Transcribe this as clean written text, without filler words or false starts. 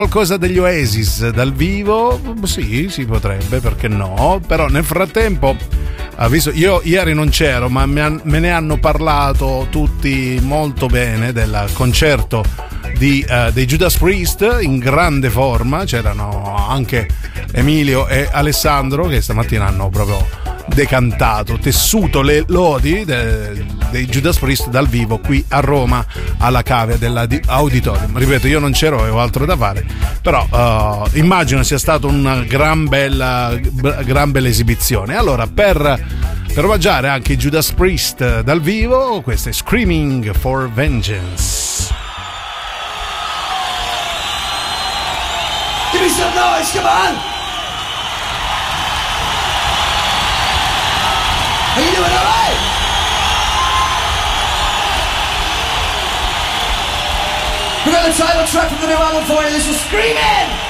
Qualcosa degli Oasis dal vivo? Sì, si potrebbe, perché no? Però nel frattempo, io ieri non c'ero, ma me ne hanno parlato tutti molto bene del concerto dei Judas Priest in grande forma. C'erano anche Emilio e Alessandro che stamattina hanno proprio decantato, tessuto le lodi dei Judas Priest dal vivo qui a Roma alla cavea dell'Auditorium. Ripeto, io non c'ero, avevo altro da fare, però immagino sia stata una gran bella esibizione. Allora, per omaggiare anche i Judas Priest dal vivo, questo è Screaming for Vengeance. Give me some noise, come on! Are you doing all right? We got the title track from the new album for you. This is Screaming!